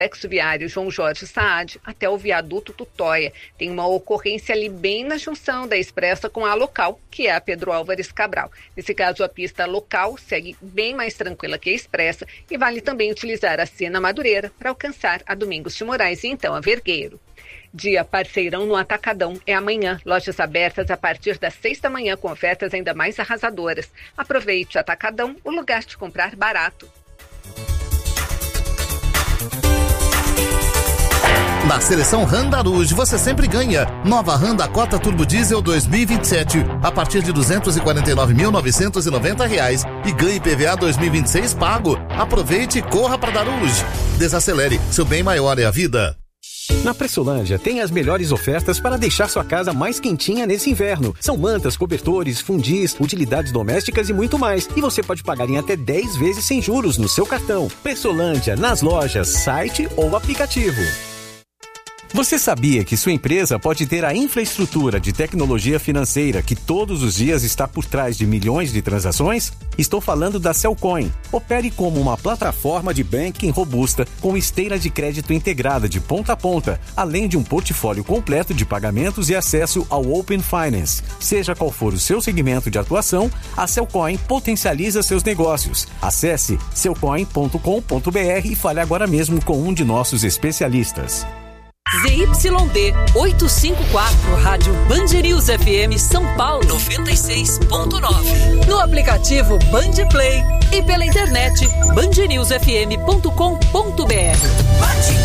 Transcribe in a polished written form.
complexo viário João Jorge Saad até o viaduto Tutóia. Tem uma ocorrência ali bem na junção da expressa com a local, que é a Pedro Álvares Cabral. Nesse caso, a pista local segue bem mais tranquila que a expressa e vale também utilizar a Sena Madureira para alcançar a Domingos de Moraes e então a Vergueiro. Dia parceirão no Atacadão é amanhã. Lojas abertas a partir das 6 da manhã com ofertas ainda mais arrasadoras. Aproveite o Atacadão, o lugar de comprar barato. Na seleção Honda Rouge você sempre ganha. Nova Honda Cota Turbo Diesel 2027 a partir de R$ 249.990 e ganhe PVA 2026 pago. Aproveite e corra para Daruge. Desacelere, seu bem maior é a vida. Na Pressolândia tem as melhores ofertas para deixar sua casa mais quentinha nesse inverno. São mantas, cobertores, fundis, utilidades domésticas e muito mais. E você pode pagar em até 10 vezes sem juros no seu cartão. Pressolândia, nas lojas, site ou aplicativo. Você sabia que sua empresa pode ter a infraestrutura de tecnologia financeira que todos os dias está por trás de milhões de transações? Estou falando da Cellcoin. Opere como uma plataforma de banking robusta com esteira de crédito integrada de ponta a ponta, além de um portfólio completo de pagamentos e acesso ao Open Finance. Seja qual for o seu segmento de atuação, a Cellcoin potencializa seus negócios. Acesse cellcoin.com.br e fale agora mesmo com um de nossos especialistas. ZYD 854, Rádio Band News FM São Paulo 96.9. No aplicativo Band Play e pela internet bandnewsfm.com.br.